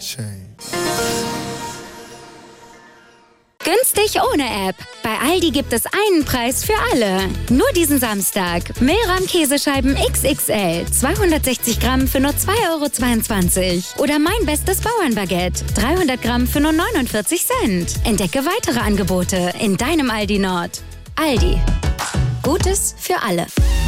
change. Günstig ohne App. Bei Aldi gibt es einen Preis für alle. Nur diesen Samstag. Mehlrahm-Käsescheiben XXL. 260 Gramm für nur 2,22 € Oder mein bestes Bauernbaguette. 300 Gramm für nur 49 Cent. Entdecke weitere Angebote in deinem Aldi Nord. Aldi. Gutes für alle.